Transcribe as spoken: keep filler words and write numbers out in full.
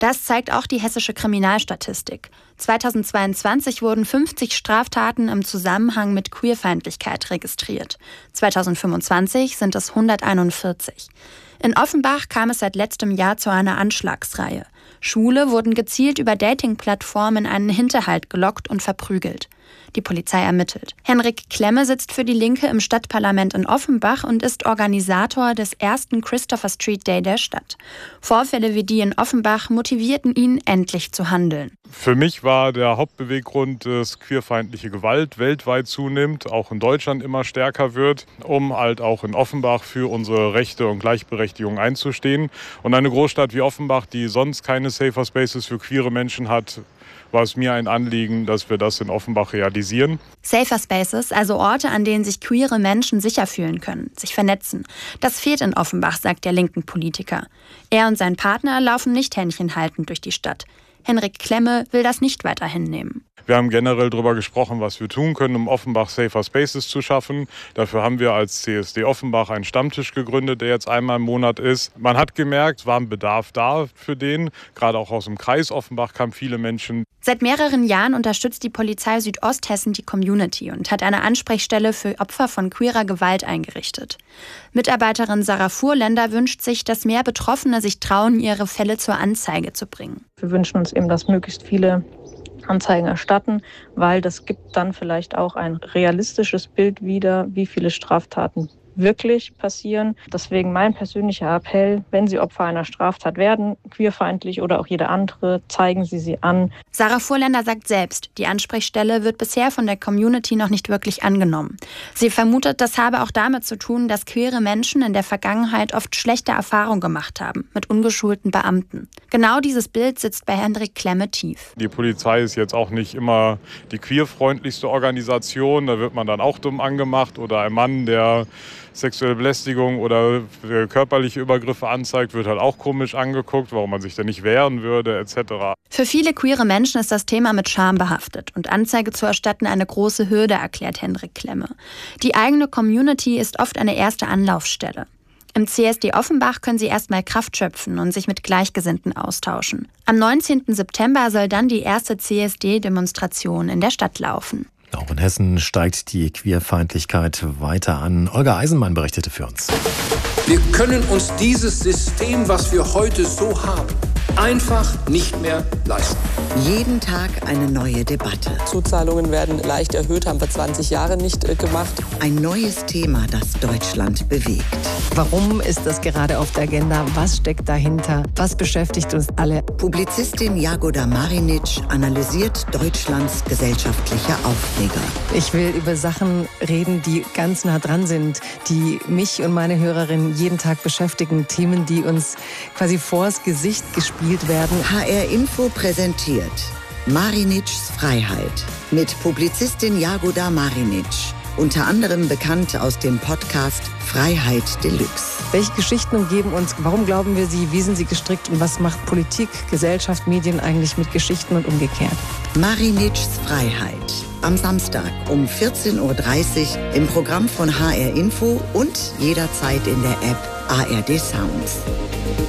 Das zeigt auch die hessische Kriminalstatistik. zweitausendzweiundzwanzig wurden fünfzig Straftaten im Zusammenhang mit Queerfeindlichkeit registriert. zweitausendfünfundzwanzig sind es hunderteinundvierzig. In Offenbach kam es seit letztem Jahr zu einer Anschlagsreihe. Schwule wurden gezielt über Dating-Plattformen in einen Hinterhalt gelockt und verprügelt. Die Polizei ermittelt. Henrik Klemme sitzt für die Linke im Stadtparlament in Offenbach und ist Organisator des ersten Christopher Street Day der Stadt. Vorfälle wie die in Offenbach motivierten ihn, endlich zu handeln. Für mich war der Hauptbeweggrund, dass queerfeindliche Gewalt weltweit zunimmt, auch in Deutschland immer stärker wird, um halt auch in Offenbach für unsere Rechte und Gleichberechtigung einzustehen. Und eine Großstadt wie Offenbach, die sonst keine Safer Spaces für queere Menschen hat, war es mir ein Anliegen, dass wir das in Offenbach realisieren. Safer Spaces, also Orte, an denen sich queere Menschen sicher fühlen können, sich vernetzen. Das fehlt in Offenbach, sagt der linken Politiker. Er und sein Partner laufen nicht händchenhaltend durch die Stadt. Henrik Klemme will das nicht weiter hinnehmen. Wir haben generell darüber gesprochen, was wir tun können, um Offenbach Safer Spaces zu schaffen. Dafür haben wir als C S D Offenbach einen Stammtisch gegründet, der jetzt einmal im Monat ist. Man hat gemerkt, war ein Bedarf da für den. Gerade auch aus dem Kreis Offenbach kamen viele Menschen. Seit mehreren Jahren unterstützt die Polizei Südosthessen die Community und hat eine Ansprechstelle für Opfer von queerer Gewalt eingerichtet. Mitarbeiterin Sarah Fuhrländer wünscht sich, dass mehr Betroffene sich trauen, ihre Fälle zur Anzeige zu bringen. Wir wünschen uns eben, dass möglichst viele Anzeigen erstatten, weil das gibt dann vielleicht auch ein realistisches Bild wieder, wie viele Straftaten wirklich passieren. Deswegen mein persönlicher Appell, wenn Sie Opfer einer Straftat werden, queerfeindlich oder auch jede andere, zeigen Sie sie an. Sarah Fuhrländer sagt selbst, die Ansprechstelle wird bisher von der Community noch nicht wirklich angenommen. Sie vermutet, das habe auch damit zu tun, dass queere Menschen in der Vergangenheit oft schlechte Erfahrungen gemacht haben mit ungeschulten Beamten. Genau dieses Bild sitzt bei Henrik Klemme tief. Die Polizei ist jetzt auch nicht immer die queerfreundlichste Organisation. Da wird man dann auch dumm angemacht oder ein Mann, der sexuelle Belästigung oder körperliche Übergriffe anzeigt, wird halt auch komisch angeguckt, warum man sich denn nicht wehren würde, et cetera. Für viele queere Menschen ist das Thema mit Scham behaftet und Anzeige zu erstatten eine große Hürde, erklärt Henrik Klemme. Die eigene Community ist oft eine erste Anlaufstelle. Im C S D Offenbach können sie erstmal Kraft schöpfen und sich mit Gleichgesinnten austauschen. Am neunzehnten September soll dann die erste C S D-Demonstration in der Stadt laufen. Auch in Hessen steigt die Queerfeindlichkeit weiter an. Olga Eisenmann berichtete für uns. Wir können uns dieses System, was wir heute so haben, einfach nicht mehr leisten. Jeden Tag eine neue Debatte. Zuzahlungen werden leicht erhöht, haben wir zwanzig Jahre nicht äh, gemacht. Ein neues Thema, das Deutschland bewegt. Warum ist das gerade auf der Agenda? Was steckt dahinter? Was beschäftigt uns alle? Publizistin Jagoda Marinic analysiert Deutschlands gesellschaftliche Aufreger. Ich will über Sachen reden, die ganz nah dran sind, die mich und meine Hörerinnen jeden Tag beschäftigen. Themen, die uns quasi vors Gesicht gespielt werden. H R Info präsentiert Marinitschs Freiheit mit Publizistin Jagoda Marinic. Unter anderem bekannt aus dem Podcast Freiheit Deluxe. Welche Geschichten umgeben uns? Warum glauben wir sie? Wie sind sie gestrickt? Und was macht Politik, Gesellschaft, Medien eigentlich mit Geschichten und umgekehrt? Marinitschs Freiheit. Am Samstag um vierzehn Uhr dreißig im Programm von H R Info und jederzeit in der App A R D Sounds.